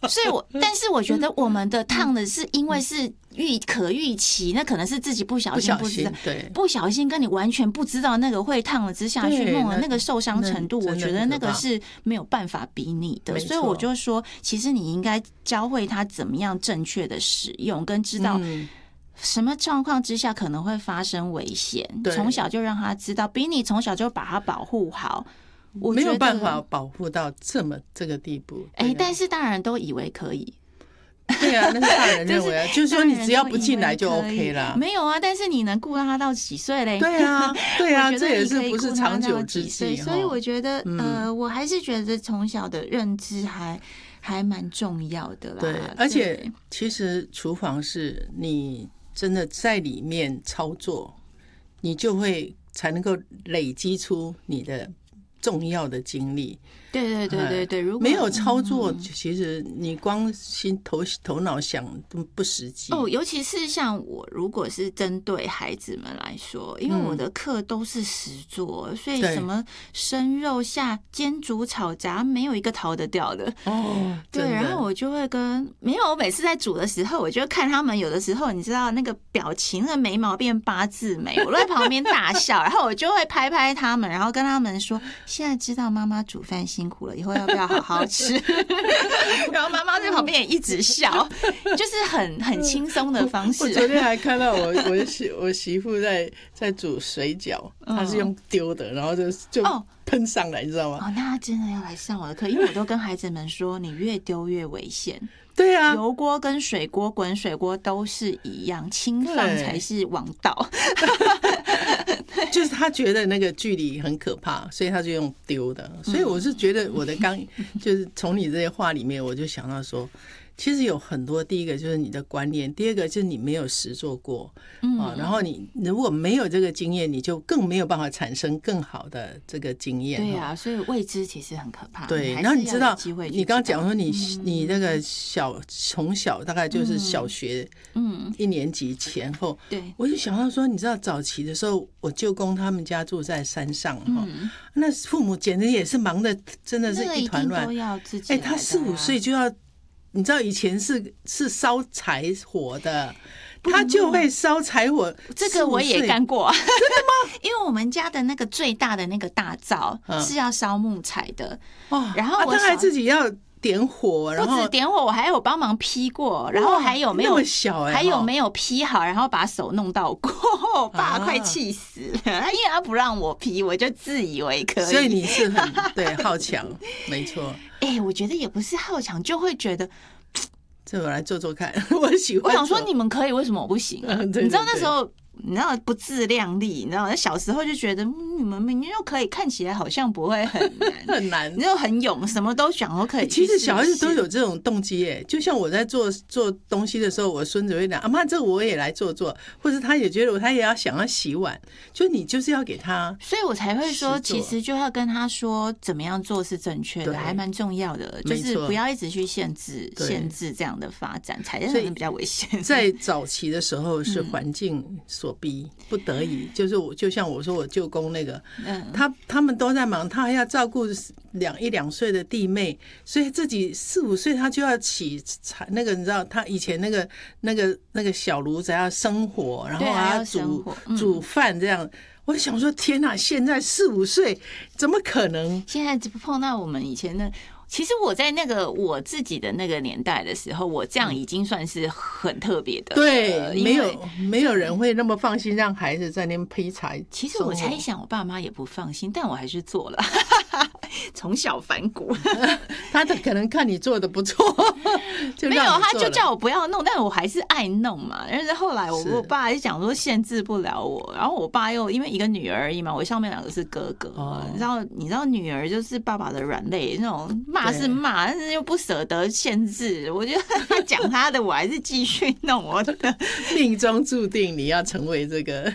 所以但是我觉得我们的烫的是因为是可预期，那可能是自己不小心不知道， 对， 不小心跟你完全不知道那个会烫了之下去弄了那个受伤程度，我觉得那个是没有办法比拟的。所以我就说，其实你应该教会他怎么样正确的使用，跟知道什么状况之下可能会发生危险，从小就让他知道，比你从小就把他保护好。我没有办法保护到这个地步。 但是大人都以为可以。 对啊，那是大人认为啊，就是说你只要不进来就 OK 啦。 没有啊，但是你能顾到他到几岁嘞？ 对啊，对啊，这也是不是长久之计。 所以我觉得，我还是觉得从小的认知还蛮重要的啦。 对，而且其实厨房是你真的在里面操作，你就会才能够累积出你的重要的经历。 对，如果没有操作，其实你光头脑想不实际。 尤其是像我，如果是针对孩子们来说，因为我的课都是实作，所以什么生肉下煎煮炒炸，没有一个逃得掉的。对，然后我就会我每次在煮的时候，我就看他们有的时候，你知道那个表情，那个眉毛变八字眉，我都在旁边大笑，然后我就会拍拍他们，然后跟他们说：现在知道妈妈煮饭辛苦了，以后要不要好好吃？然后妈妈在旁边也一直笑，就是很轻松的方式。 我昨天还看到我媳妇在煮水饺，她是用丢的，然后就喷上来，你知道吗？ 那她真的要来上我的课，因为我都跟孩子们说，你越丢越危险。 对啊， 油锅跟水锅、滚水锅都是一样，轻放才是王道。 就是他觉得那个距离很可怕，所以他就用丢的。所以我是觉得我的就是从你这些话里面，我就想到说，其实有很多，第一个就是你的观念，第二个就是你没有实做过然后你如果没有这个经验，你就更没有办法产生更好的这个经验。 对啊，所以未知其实很可怕。 对，然后你知道，你刚刚讲说你那个从小大概就是小学1年级前后， 对， 我就想到说，你知道早期的时候，我舅公他们家住在山上那父母简直也是忙的，真的是一团乱。他4、5岁就要。你知道以前是烧柴火的，他就会烧柴火。 这个我也干过。真的吗？因为我们家的那个最大的那个大灶是要烧木材的，然后他还自己要点火，然后不止点火，我还有帮忙劈过，然后还有没有那么小还有没有劈好，然后把手弄到过，我爸快气死了，因为他不让我劈，我就自以为可以。 所以你是很对好强，没错。 我觉得也不是好强，就会觉得这我来做做看，我喜欢。 我想说你们可以，为什么我不行对对， 你知道那时候。你知道不自量力，你知道小时候就觉得你们明明就可以，看起来好像不会很难， 很难， 你就很勇，什么都想都可以。 其实小孩子都有这种动机耶，就像我在做东西的时候，我孙子会讲：“阿妈，这个我也来做，或者他也觉得他也要想要洗碗，就你就是要给他， 所以我才会说，其实就要跟他说怎么样做是正确的，还蛮重要的，就是不要一直去限制这样的发展，才是比较危险。 在早期的时候是环境所逼，不得已，就像我说我舅公那个，他们都在忙，他还要照顾1、2岁的弟妹，所以自己4、5岁他就要起那个，你知道他以前那个小炉子要生火，然后还要煮饭这样。我想说天哪，现在4、5岁怎么可能？ 现在碰到我们以前的。其实我在那个我自己的那个年代的时候，我这样已经算是很特别的。 对，没有人会那么放心让孩子在那边劈柴。 其实我猜想，我爸妈也不放心，但我还是做了。从小反骨， 他可能看你做的不错， 没有，他就叫我不要弄，但我还是爱弄嘛。但是后来我爸就讲说限制不了我，然后我爸又因为一个女儿而已嘛，我上面2个是哥哥，你知道女儿就是爸爸的软肋，那种骂是骂，但是又不舍得限制。我觉得他讲他的，我还是继续弄我的。 命中注定你要成为这个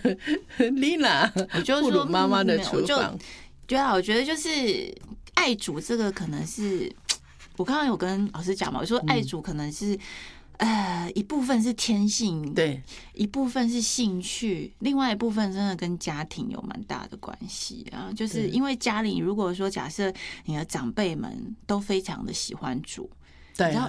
Lina， 我就说妈妈的厨房。 对啊，我觉得就是爱煮这个可能是我刚刚有跟老师讲嘛，我说爱煮可能是一部分是天性， 对， 一部分是兴趣，另外一部分真的跟家庭有蛮大的关系啊。就是因为家里如果说假设你的长辈们都非常的喜欢煮。 对， 然后